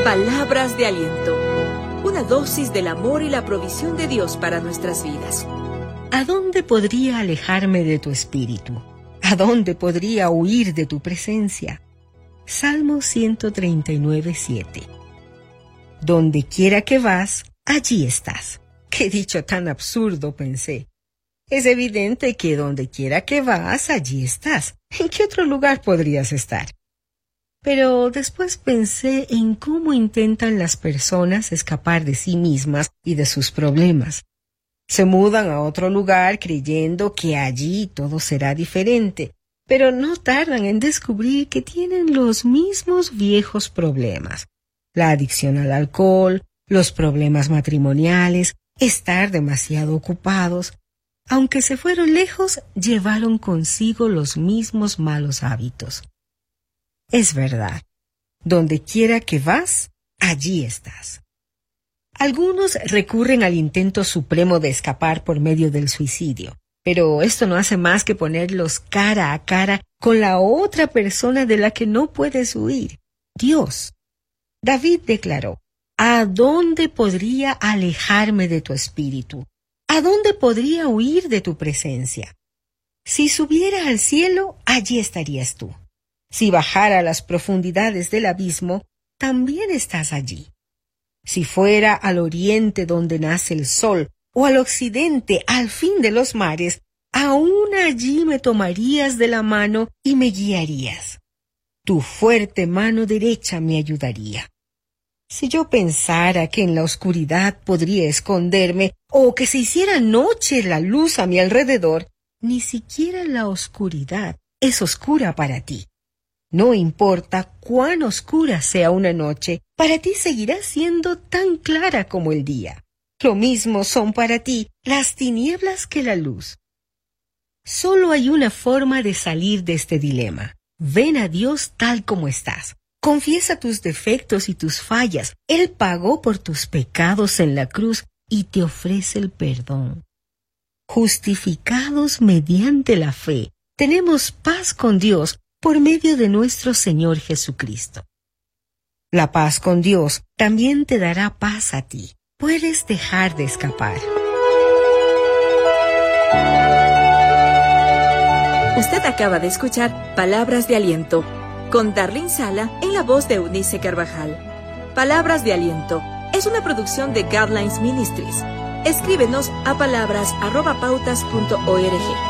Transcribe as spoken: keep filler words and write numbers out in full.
Palabras de aliento. Una dosis del amor y la provisión de Dios para nuestras vidas. ¿A dónde podría alejarme de tu espíritu? ¿A dónde podría huir de tu presencia? Salmo ciento treinta y nueve, siete. Donde quiera que vas, allí estás. ¡Qué dicho tan absurdo!, pensé. Es evidente que donde quiera que vas, allí estás. ¿En qué otro lugar podrías estar? Pero después pensé en cómo intentan las personas escapar de sí mismas y de sus problemas. Se mudan a otro lugar creyendo que allí todo será diferente, pero no tardan en descubrir que tienen los mismos viejos problemas. La adicción al alcohol, los problemas matrimoniales, estar demasiado ocupados. Aunque se fueron lejos, llevaron consigo los mismos malos hábitos. Es verdad, donde quiera que vas, allí estás. Algunos recurren al intento supremo de escapar por medio del suicidio, pero esto no hace más que ponerlos cara a cara con la otra persona de la que no puedes huir, Dios. David declaró: ¿a dónde podría alejarme de tu espíritu? ¿A dónde podría huir de tu presencia? Si subiera al cielo, allí estarías tú. Si bajara a las profundidades del abismo, también estás allí. Si fuera al oriente donde nace el sol, o al occidente, al fin de los mares, aún allí me tomarías de la mano y me guiarías. Tu fuerte mano derecha me ayudaría. Si yo pensara que en la oscuridad podría esconderme, o que se hiciera noche la luz a mi alrededor, ni siquiera la oscuridad es oscura para ti. No importa cuán oscura sea una noche, para ti seguirá siendo tan clara como el día. Lo mismo son para ti las tinieblas que la luz. Solo hay una forma de salir de este dilema. Ven a Dios tal como estás. Confiesa tus defectos y tus fallas. Él pagó por tus pecados en la cruz y te ofrece el perdón. Justificados mediante la fe, tenemos paz con Dios por medio de nuestro Señor Jesucristo. La paz con Dios también te dará paz a ti. Puedes dejar de escapar. Usted acaba de escuchar Palabras de Aliento, con Darlene Sala en la voz de Eunice Carvajal. Palabras de Aliento es una producción de Guidelines Ministries. Escríbenos a palabras arroba pautas punto org.